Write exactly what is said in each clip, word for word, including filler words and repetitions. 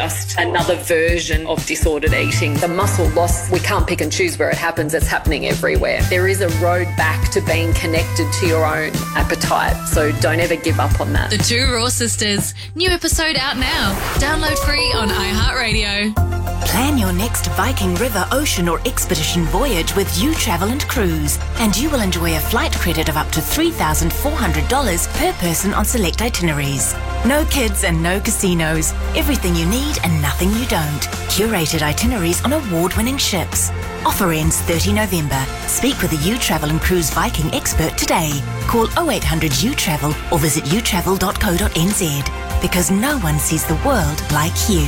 just another version of disordered eating. The muscle loss, we can't pick and choose where it happens. It's happening everywhere. There is a road back to being connected to your own appetite, so don't ever give up on that. The Two Raw Sisters. New episode out now. Download free on iHeartRadio. Plan your next Viking River, ocean or expedition voyage with You Travel and Cruise, and you will enjoy a flight credit of up to three thousand four hundred dollars per person on select itineraries. No kids and no casinos. Everything you need and nothing you don't. Curated itineraries on award-winning ships. Offer ends thirtieth of November. Speak with a You Travel and Cruise Viking expert today. Call oh eight hundred U travel or visit u travel dot co dot n z, because no one sees the world like you.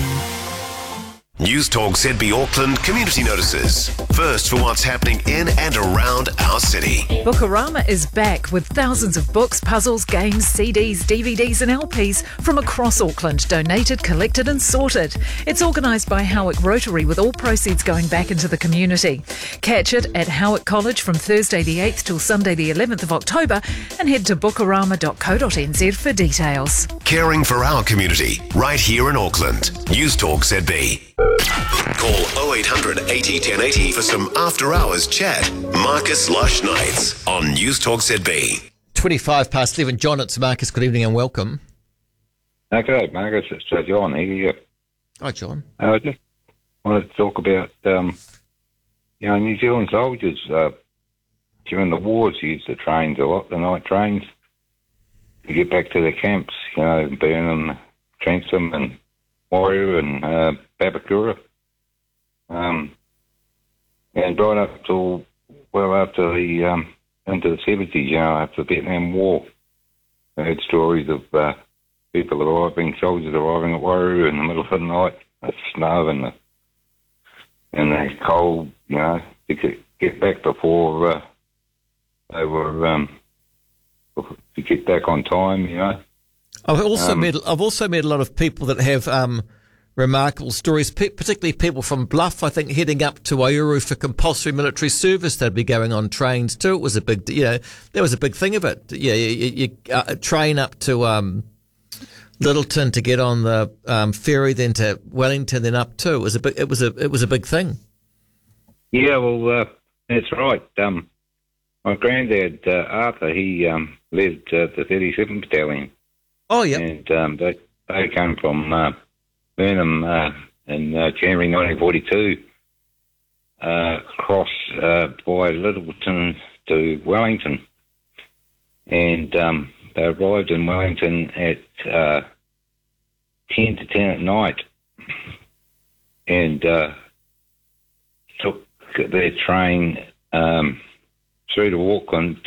News Talk Z B Auckland Community Notices. First for what's happening in and around our city. Bookarama is back with thousands of books, puzzles, games, C Ds, D V Ds and L Ps from across Auckland, donated, collected and sorted. It's organised by Howick Rotary with all proceeds going back into the community. Catch it at Howick College from Thursday the eighth till Sunday the eleventh of October and head to bookarama dot co dot n z for details. Caring for our community, right here in Auckland. News Talk Z B. Call oh eight hundred eighty ten eighty for some after-hours chat. Marcus Lush Nights on News Talk Z B. twenty-five past eleven. John, it's Marcus. Good evening and welcome. Okay, Marcus. It's uh, John here. Hi, John. Uh, I just wanted to talk about, um, you know, New Zealand soldiers. Uh, during the wars, used the trains a lot, the night trains, to get back to their camps, you know, Burnham, Trentham and Warrior and uh, Papakura. Um, and right up till, well, after the, um, into the seventies, you know, after the Vietnam War, I heard stories of uh, people arriving, soldiers arriving at Warrior in the middle of the night, the snow and the, and the cold, you know, to get, get back before uh, they were, um, to get back on time, you know. I've also um, met I've also met a lot of people that have um, remarkable stories, pe- particularly people from Bluff, I think, heading up to Waiouru for compulsory military service. They'd be going on trains too. It was a big, you know, that was a big thing of it. Yeah, you, you, you uh, train up to um, Littleton to get on the um, ferry, then to Wellington, then up too. It was a big, it was a it was a big thing. Yeah, well, uh, that's right. Um, my granddad uh, Arthur, he um, led uh, the thirty-seventh Battalion. Oh, yeah. And um, they they came from uh, Burnham uh, in uh, January nineteen forty-two, uh, across uh, by Littleton to Wellington. And um, they arrived in Wellington at uh, ten to ten at night and uh, took their train um, through to Auckland.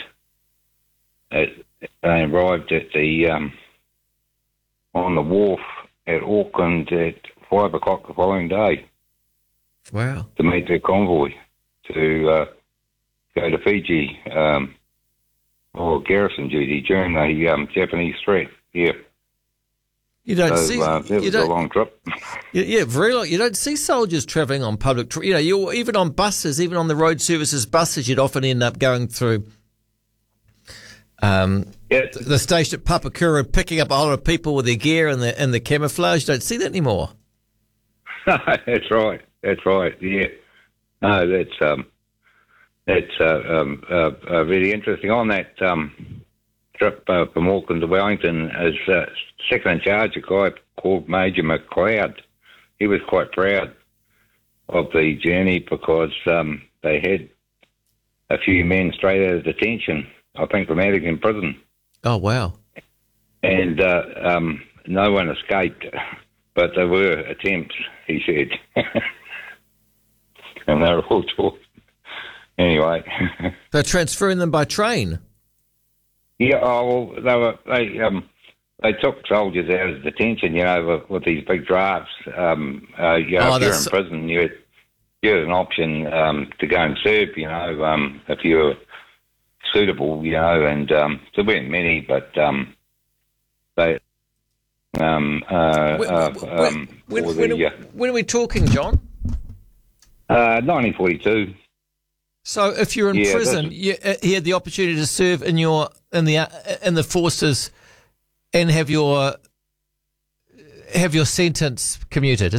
At, they arrived at the... Um, on the wharf at Auckland at five o'clock the following day. Wow. To meet their convoy to uh, go to Fiji um, or garrison duty during the um, Japanese threat. Yeah. You don't so, see... Uh, that was a long trip. Yeah, yeah, very long. You don't see soldiers travelling on public... Tra- you know, you even on buses, even on the road services buses, you'd often end up going through... Um, yeah. the station at Papakura, picking up a lot of people with their gear and the and the camouflage. You don't see that anymore. That's right. That's right. Yeah. No, that's um, that's uh, um, uh, uh, really interesting. On that um, trip uh, from Auckland to Wellington, is uh, second in charge, a guy called Major McLeod. He was quite proud of the journey because um, they had a few men straight out of detention. I think from Adigan prison. Oh, wow. And uh, um, no one escaped, but there were attempts, he said. And they were all taught. Anyway. They're transferring them by train? Yeah, oh, well, they were, they, um, they took soldiers out of detention, you know, with, with these big drafts. Um, uh, you know, oh, if you're in prison, you had, you had an option um, to go and serve, you know, um, if you were suitable, you know, and um, there weren't many, but um, they. Um, uh, when, uh, when, um, when, the, when, uh, when are we talking, John? Uh, nineteen forty-two. So, if you're in yeah, prison, you, uh, you had the opportunity to serve in your in the uh, in the forces and have your have your sentence commuted.